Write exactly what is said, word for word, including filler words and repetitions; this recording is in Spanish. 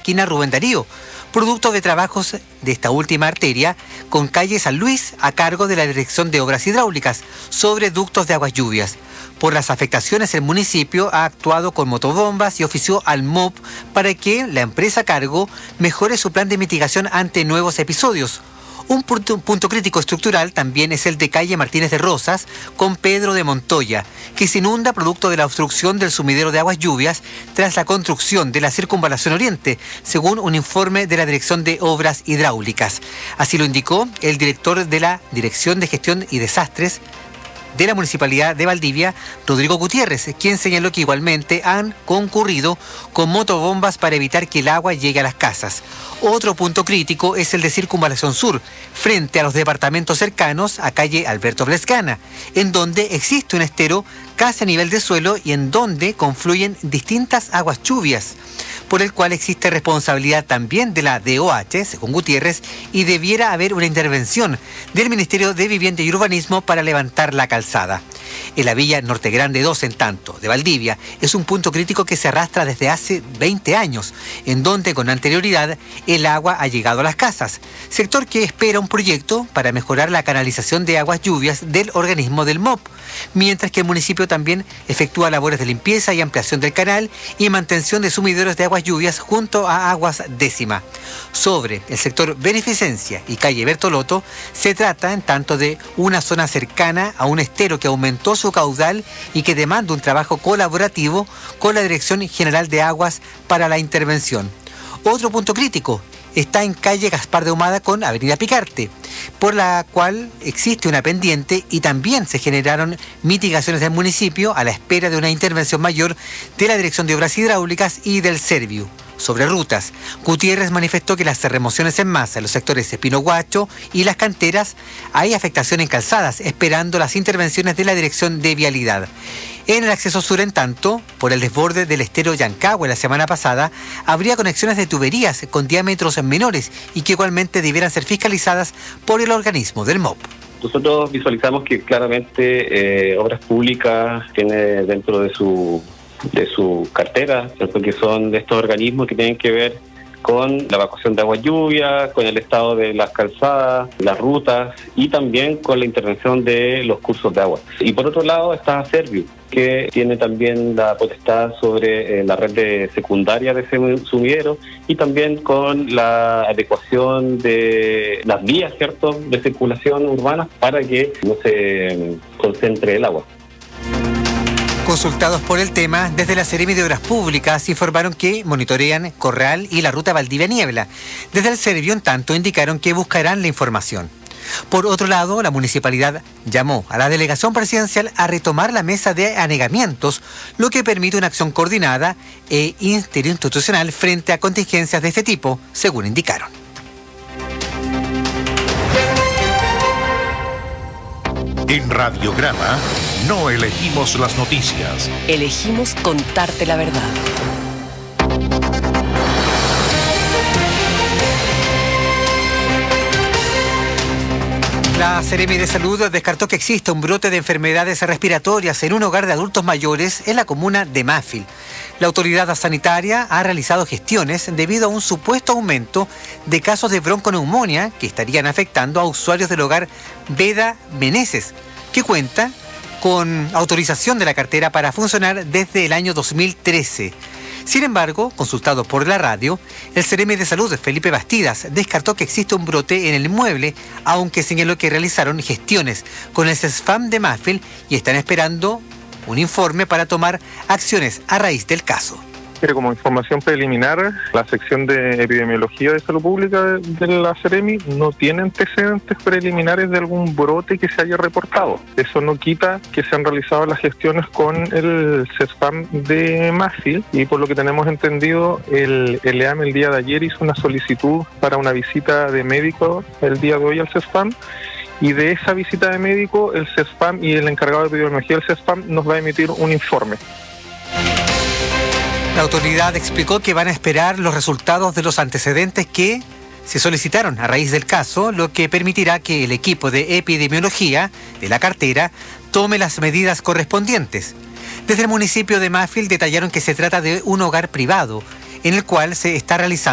esquina Rubén Darío, producto de trabajos de esta última arteria con calle San Luis a cargo de la Dirección de Obras Hidráulicas sobre ductos de aguas lluvias. Por las afectaciones, el municipio ha actuado con motobombas y ofició al M O P para que la empresa a cargo mejore su plan de mitigación ante nuevos episodios. Un punto, punto crítico estructural también es el de calle Martínez de Rosas con Pedro de Montoya, que se inunda producto de la obstrucción del sumidero de aguas lluvias tras la construcción de la Circunvalación Oriente, según un informe de la Dirección de Obras Hidráulicas. Así lo indicó el director de la Dirección de Gestión y Desastres de la Municipalidad de Valdivia, Rodrigo Gutiérrez, quien señaló que igualmente han concurrido con motobombas para evitar que el agua llegue a las casas. Otro punto crítico es el de Circunvalación Sur, frente a los departamentos cercanos a calle Alberto Blescana, en donde existe un estero casi a nivel de suelo y en donde confluyen distintas aguas lluvias, por el cual existe responsabilidad también de la D O H, según Gutiérrez, y debiera haber una intervención del Ministerio de Vivienda y Urbanismo para levantar la calzada. En la Villa Norte Grande dos, en tanto, de Valdivia, es un punto crítico que se arrastra desde hace veinte años, en donde con anterioridad el agua ha llegado a las casas, sector que espera un proyecto para mejorar la canalización de aguas lluvias del organismo del M O P, mientras que el municipio también efectúa labores de limpieza y ampliación del canal y mantención de sumideros de aguas lluvias junto a Aguas Décima. Sobre el sector Beneficencia y calle Bertoloto, se trata en tanto de una zona cercana a un estero que aumentó su caudal y que demanda un trabajo colaborativo con la Dirección General de Aguas para la intervención. Otro punto crítico está en calle Gaspar de Ahumada con avenida Picarte, por la cual existe una pendiente y también se generaron mitigaciones del municipio a la espera de una intervención mayor de la Dirección de Obras Hidráulicas y del Serviu. Sobre rutas, Gutiérrez manifestó que las remociones en masa en los sectores Espino Guacho y Las Canteras hay afectación en calzadas, esperando las intervenciones de la Dirección de Vialidad. En el acceso sur, en tanto, por el desborde del estero Yancagua la semana pasada, habría conexiones de tuberías con diámetros menores y que igualmente debieran ser fiscalizadas por el organismo del M O P. Nosotros visualizamos que claramente eh, Obras Públicas tiene dentro de su de su cartera, ¿cierto?, que son de estos organismos que tienen que ver con la evacuación de agua lluvia, con el estado de las calzadas, las rutas y también con la intervención de los cursos de agua. Y por otro lado está Serviu, que tiene también la potestad sobre eh, la red de secundaria de ese sumidero y también con la adecuación de las vías, ¿cierto?, de circulación urbana para que no se concentre el agua. Consultados por el tema, desde la Seremi de Obras Públicas informaron que monitorean Corral y la ruta Valdivia-Niebla. Desde el Serviu, en tanto, indicaron que buscarán la información. Por otro lado, la municipalidad llamó a la delegación presidencial a retomar la mesa de anegamientos, lo que permite una acción coordinada e interinstitucional frente a contingencias de este tipo, según indicaron. En Radiograma no elegimos las noticias. Elegimos contarte la verdad. La Seremi de Salud descartó que exista un brote de enfermedades respiratorias en un hogar de adultos mayores en la comuna de Mafil. La autoridad sanitaria ha realizado gestiones debido a un supuesto aumento de casos de bronconeumonía que estarían afectando a usuarios del hogar Veda Meneses, que cuenta con autorización de la cartera para funcionar desde el año dos mil trece. Sin embargo, consultado por la radio, el Seremi de Salud, Felipe Bastidas, descartó que existe un brote en el inmueble, aunque señaló que realizaron gestiones con el CESFAM de Mafil y están esperando un informe para tomar acciones a raíz del caso. Como información preliminar, la sección de epidemiología de salud pública de, de la Seremi no tiene antecedentes preliminares de algún brote que se haya reportado. Eso no quita que se han realizado las gestiones con el CESFAM de Mafil y por lo que tenemos entendido, el, el E A M el día de ayer hizo una solicitud para una visita de médico el día de hoy al CESFAM. Y de esa visita de médico, el CESFAM y el encargado de epidemiología del CESFAM nos va a emitir un informe. La autoridad explicó que van a esperar los resultados de los antecedentes que se solicitaron a raíz del caso, lo que permitirá que el equipo de epidemiología de la cartera tome las medidas correspondientes. Desde el municipio de Mafil detallaron que se trata de un hogar privado en el cual se está realizando